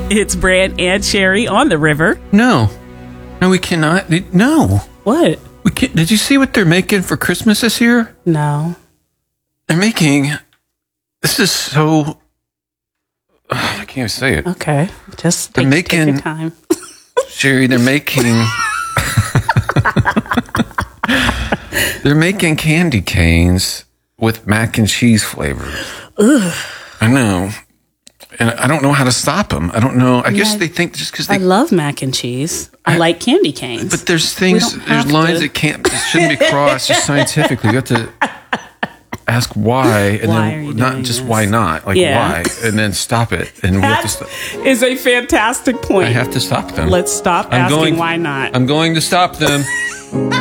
It's Brant and Sherry on the river. No, we cannot. No. What? We can't. Did you see what they're making for Christmas this year? No. They're making. This is so. I can't even say it. Okay. Just they're take your time. Sherry, they're making. They're making candy canes with mac and cheese flavor. Ugh. I know. And I don't know how to stop them. I don't know. I guess they think just because they... I love mac and cheese. I like candy canes. But there's things, there's lines that shouldn't be crossed just scientifically. You have to ask why, and then not just why not, like why, and then stop it. And we have to stop. Is a fantastic point. I have to stop them. Let's stop asking why not. I'm going to stop them.